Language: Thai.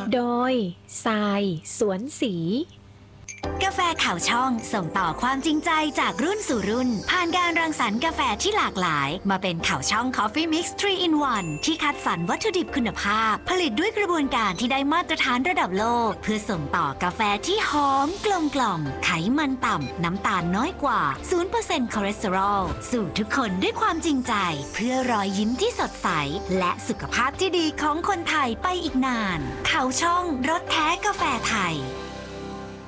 โดยทรายสวนสีกาแฟข่าวช่องส่งต่อความจริงใจจากรุ่นสู่รุ่นผ่านการรังสรรค์กาแฟที่หลากหลายมาเป็นข่าวช่อง Coffee Mix 3 in 1 ที่คัดสรรวัตถุดิบคุณภาพผลิตด้วยกระบวนการที่ได้มาตรฐานระดับโลกเพื่อส่งต่อกาแฟที่หอมกลมกล่อมไขมันต่ำน้ำตาลน้อยกว่า 0% คอเลสเตอรอลสู่ทุกคนด้วยความจริงใจเพื่อรอยยิ้มที่สดใสและสุขภาพที่ดีของคนไทยไปอีกนานข่าวช่องรสแท้กาแฟไทย